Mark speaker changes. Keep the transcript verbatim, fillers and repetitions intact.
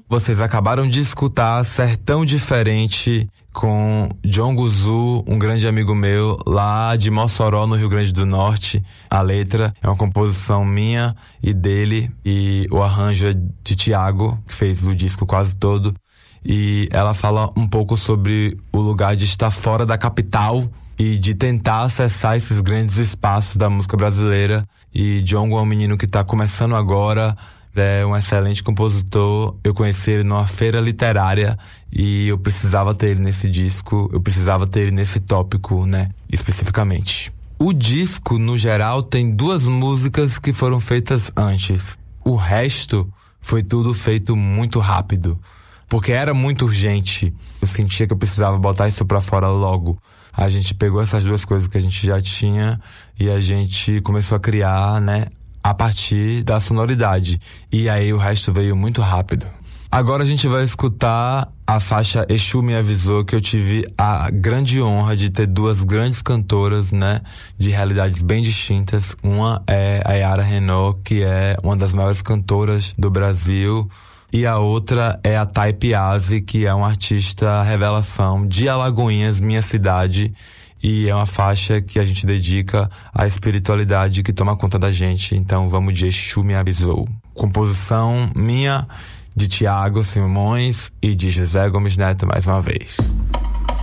Speaker 1: Vocês acabaram de escutar Sertão Diferente com John Guzu, um grande amigo meu, lá de Mossoró, no Rio Grande do Norte. A letra é uma composição minha e dele, e o arranjo é de Thiago, que fez o disco quase todo. E ela fala um pouco sobre o lugar de estar fora da capital e de tentar acessar esses grandes espaços da música brasileira. E Djongo é um menino que está começando agora, é um excelente compositor. Eu conheci ele numa feira literária e eu precisava ter ele nesse disco, eu precisava ter ele nesse tópico, né, especificamente. O disco, no geral, tem duas músicas que foram feitas antes. O resto foi tudo feito muito rápido, porque era muito urgente. Eu sentia que eu precisava botar isso pra fora logo. A gente pegou essas duas coisas que a gente já tinha e a gente começou a criar, né, a partir da sonoridade. E aí o resto veio muito rápido. Agora a gente vai escutar a faixa Exu Me Avisou, que eu tive a grande honra de ter duas grandes cantoras, né, de realidades bem distintas. Uma é a Yara Renault, que é uma das maiores cantoras do Brasil, e a outra é a Thay Piazzi, que é uma artista revelação de Alagoinhas, minha cidade. E é uma faixa que a gente dedica à espiritualidade que toma conta da gente. Então vamos de Exu Me Avisou. Composição minha, de Thiago Simões e de José Gomes Neto mais uma vez.